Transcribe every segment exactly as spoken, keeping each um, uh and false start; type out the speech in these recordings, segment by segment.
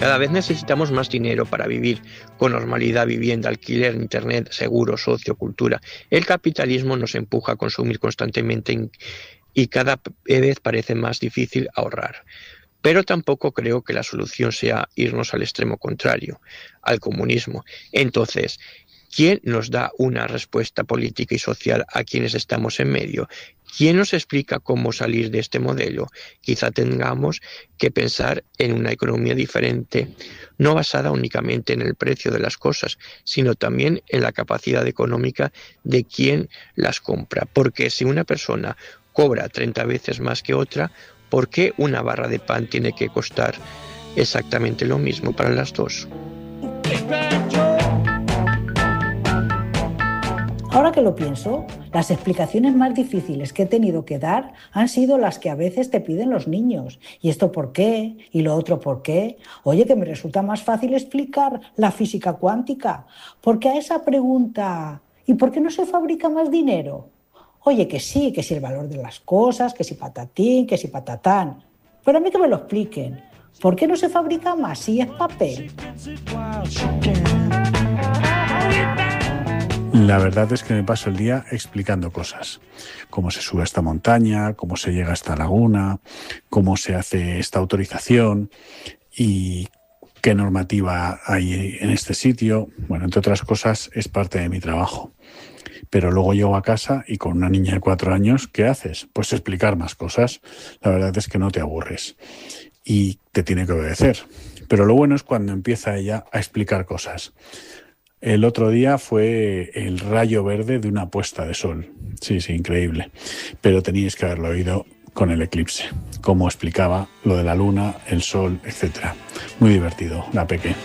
Cada vez necesitamos más dinero para vivir con normalidad, vivienda, alquiler, internet, seguro, socio, cultura. El capitalismo nos empuja a consumir constantemente y cada vez parece más difícil ahorrar. Pero tampoco creo que la solución sea irnos al extremo contrario, al comunismo. Entonces, ¿quién nos da una respuesta política y social a quienes estamos en medio? ¿Quién nos explica cómo salir de este modelo? Quizá tengamos que pensar en una economía diferente, no basada únicamente en el precio de las cosas, sino también en la capacidad económica de quien las compra. Porque si una persona cobra treinta veces más que otra, ¿por qué una barra de pan tiene que costar exactamente lo mismo para las dos? Ahora que lo pienso, las explicaciones más difíciles que he tenido que dar han sido las que a veces te piden los niños. ¿Y esto por qué? ¿Y lo otro por qué? Oye, que me resulta más fácil explicar la física cuántica. Porque a esa pregunta, ¿y por qué no se fabrica más dinero? Oye, que sí, que si el valor de las cosas, que si patatín, que si patatán. Pero a mí que me lo expliquen. ¿Por qué no se fabrica más si es papel? La verdad es que me paso el día explicando cosas. Cómo se sube a esta montaña, cómo se llega a esta laguna, cómo se hace esta autorización y qué normativa hay en este sitio. Bueno, entre otras cosas, es parte de mi trabajo. Pero luego llego a casa y con una niña de cuatro años, ¿qué haces? Pues explicar más cosas. La verdad es que no te aburres y te tiene que obedecer. Pero lo bueno es cuando empieza ella a explicar cosas. El otro día fue el rayo verde de una puesta de sol. Sí, sí, increíble. Pero teníais que haberlo oído con el eclipse. Cómo explicaba lo de la luna, el sol, etcétera. Muy divertido, la peque.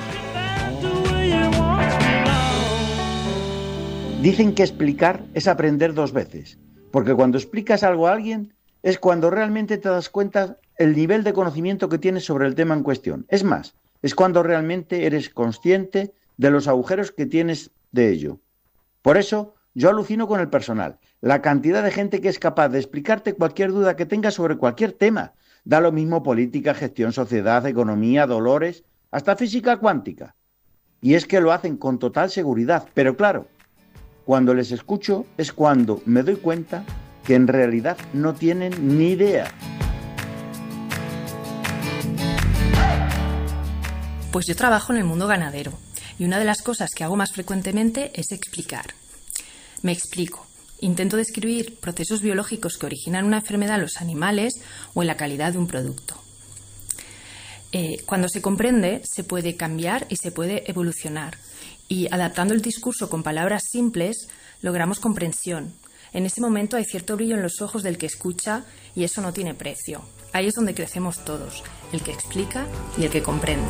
Dicen que explicar es aprender dos veces, porque cuando explicas algo a alguien es cuando realmente te das cuenta el nivel de conocimiento que tienes sobre el tema en cuestión. Es más, es cuando realmente eres consciente de los agujeros que tienes de ello. Por eso, yo alucino con el personal, la cantidad de gente que es capaz de explicarte cualquier duda que tengas sobre cualquier tema. Da lo mismo política, gestión, sociedad, economía, dolores, hasta física cuántica. Y es que lo hacen con total seguridad, pero claro, cuando les escucho es cuando me doy cuenta que en realidad no tienen ni idea. Pues yo trabajo en el mundo ganadero y una de las cosas que hago más frecuentemente es explicar. Me explico. Intento describir procesos biológicos que originan una enfermedad en los animales o en la calidad de un producto. Eh, cuando se comprende, se puede cambiar y se puede evolucionar. Y adaptando el discurso con palabras simples, logramos comprensión. En ese momento hay cierto brillo en los ojos del que escucha y eso no tiene precio. Ahí es donde crecemos todos, el que explica y el que comprende.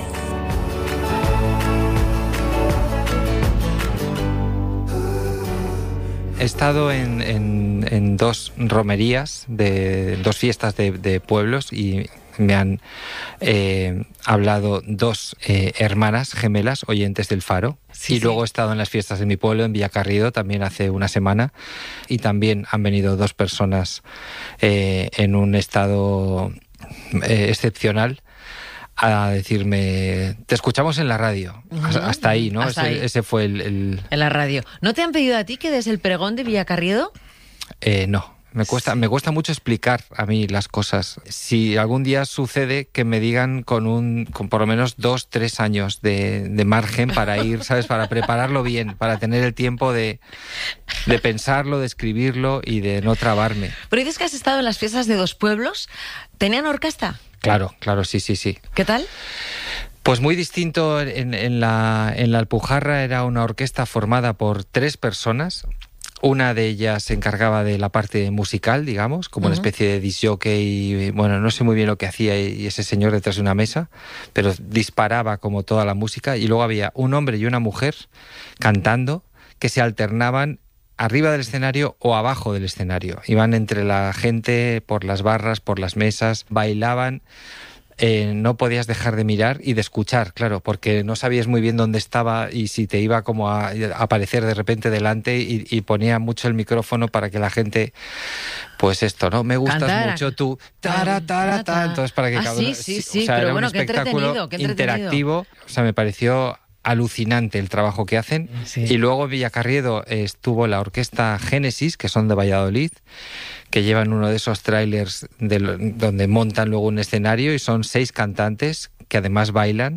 He estado en, en, en dos romerías, de dos fiestas de, de pueblos y me han eh, hablado dos eh, hermanas gemelas oyentes del Faro. Sí, y luego sí. He estado en las fiestas de mi pueblo, en Villacarriedo, también hace una semana. Y también han venido dos personas eh, en un estado eh, excepcional a decirme, te escuchamos en la radio. Uh-huh. Hasta ahí, ¿no? Hasta ese, ahí. ese fue el, el... En la radio. ¿No te han pedido a ti que des el pregón de Villacarriedo? Eh, no. Me cuesta, me cuesta mucho explicar a mí las cosas. Si algún día sucede que me digan con un, con por lo menos dos, tres años de, de margen para ir, ¿sabes? Para prepararlo bien, para tener el tiempo de, de pensarlo, de escribirlo y de no trabarme. Pero dices que has estado en las fiestas de dos pueblos. ¿Tenían orquesta? Claro, claro, sí, sí, sí. ¿Qué tal? Pues muy distinto. En, en, la, en la Alpujarra era una orquesta formada por tres personas. Una de ellas se encargaba de la parte musical, digamos, como uh-huh. una especie de disc jockey. Bueno, no sé muy bien lo que hacía y ese señor detrás de una mesa, pero disparaba como toda la música. Y luego había un hombre y una mujer cantando que se alternaban arriba del escenario o abajo del escenario. Iban entre la gente, por las barras, por las mesas, bailaban. eh, no podías dejar de mirar y de escuchar, claro, porque no sabías muy bien dónde estaba y si te iba como a, a aparecer de repente delante y, y ponía mucho el micrófono para que la gente, pues esto, ¿no? Me gustas Cantara. mucho tú, tara, tara, tara, entonces para que Ah, cada sí, uno- sí, o sí, sea, pero era bueno, un qué espectáculo entretenido, qué entretenido. interactivo, o sea, me pareció alucinante el trabajo que hacen. Sí. Y luego en Villacarriedo estuvo la orquesta Génesis, que son de Valladolid, que llevan uno de esos trailers de lo- donde montan luego un escenario y son seis cantantes que además bailan.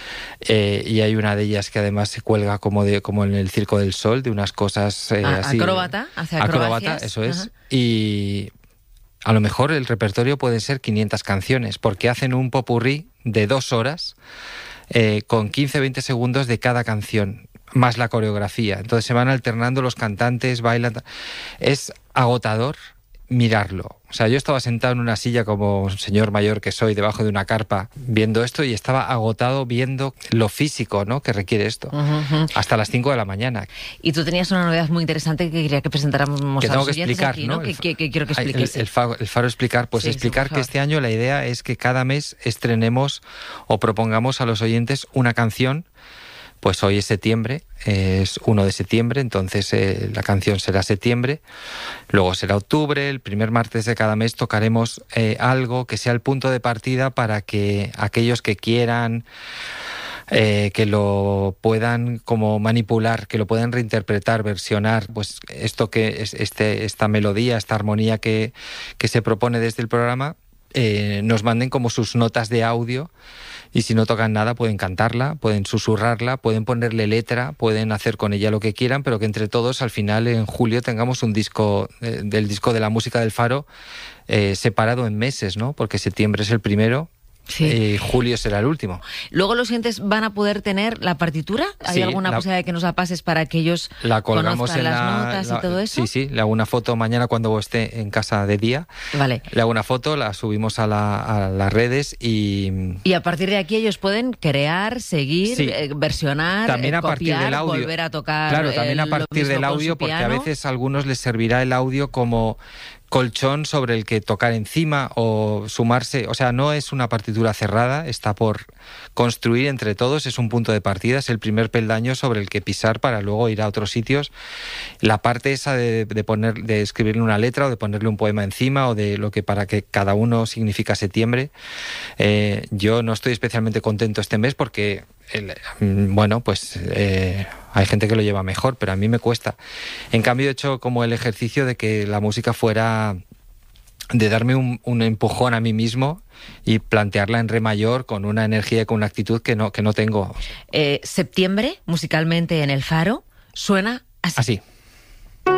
Eh, y hay una de ellas que además se cuelga como de como en el Circo del Sol, de unas cosas eh, Ah, así. acróbata, hace Acróbata, acrobacias. eso es. Ajá. Y a lo mejor el repertorio puede ser quinientas canciones, porque hacen un popurrí de dos horas eh, con quince a veinte segundos de cada canción, más la coreografía. Entonces se van alternando los cantantes, bailan. Es agotador mirarlo. O sea, yo estaba sentado en una silla como un señor mayor que soy, debajo de una carpa, viendo esto y estaba agotado viendo lo físico, ¿no?, que requiere esto. Ujú, ujú. Hasta las cinco de la mañana. Y tú tenías una novedad muy interesante que quería que presentáramos Que a tengo los que oyentes explicar, aquí, ¿no? ¿no? Que, El fa- que- que quiero que Ay, el- expliques. El, faro, el faro explicar, pues Sí, sí, explicar por que favor. este año la idea es que cada mes estrenemos o propongamos a los oyentes una canción. Pues hoy es septiembre, es uno de septiembre, entonces eh, la canción será septiembre, luego será octubre, el primer martes de cada mes tocaremos eh, algo que sea el punto de partida para que aquellos que quieran, eh, que lo puedan como manipular, que lo puedan reinterpretar, versionar, pues esto que es este, esta melodía, esta armonía que, que se propone desde el programa, eh, nos manden como sus notas de audio. Y si no tocan nada, pueden cantarla, pueden susurrarla, pueden ponerle letra, pueden hacer con ella lo que quieran, pero que entre todos al final en julio tengamos un disco eh, del disco de la música del Faro eh, separado en meses, ¿no? Porque septiembre es el primero. Sí. Y julio será el último. Luego los oyentes van a poder tener la partitura. ¿Hay Sí, alguna la- posibilidad de que nos la pases para que ellos La colgamos conozcan en las la, notas la- y todo eso? Sí, sí, le hago una foto mañana cuando esté en casa de día. Vale. Le hago una foto, la subimos a, la- a las redes y... Y a partir de aquí ellos pueden crear, seguir, Sí. eh, versionar, También eh, a partir copiar, del audio. volver a tocar. Claro, eh, también a lo partir mismo del con audio, su porque a piano. veces a algunos les servirá el audio como colchón sobre el que tocar encima o sumarse. O sea, no es una partitura cerrada, está por construir entre todos, es un punto de partida, es el primer peldaño sobre el que pisar para luego ir a otros sitios. La parte esa de, de poner, de escribirle una letra o de ponerle un poema encima o de lo que para que cada uno significa septiembre. Eh, yo no estoy especialmente contento este mes porque el, bueno, pues eh, hay gente que lo lleva mejor, pero a mí me cuesta. En cambio he hecho como el ejercicio de que la música fuera, de darme un, un empujón a mí mismo y plantearla en re mayor con una energía y con una actitud que no, que no tengo. Eh, septiembre, musicalmente en el Faro, suena así. Así.